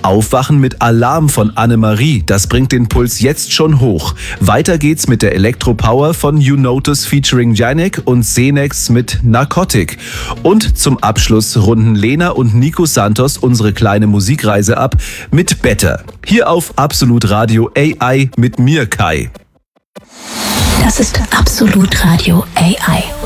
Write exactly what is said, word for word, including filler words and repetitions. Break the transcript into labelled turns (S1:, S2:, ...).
S1: Aufwachen mit Alarm von Annemarie, das bringt den Puls jetzt schon hoch. Weiter geht's mit der Electro-Power von You Notice featuring Janik und Xenex mit Narcotic. Und zum Abschluss runden Lena und Nico Santos unsere kleine Musikreise ab mit Better. Hier auf Absolut Radio A I mit mir, Kai.
S2: Das ist Absolut Radio A I.